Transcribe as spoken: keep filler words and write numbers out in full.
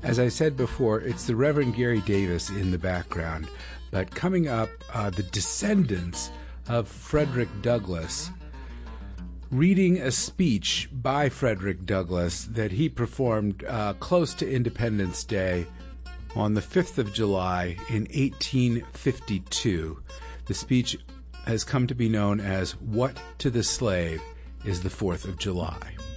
As I said before, it's the Reverend Gary Davis in the background. But coming up, uh, the descendants of Frederick Douglass reading a speech by Frederick Douglass that he performed uh, close to Independence Day on the fifth of July in eighteen fifty-two. The speech has come to be known as What to the Slave is the fourth of July.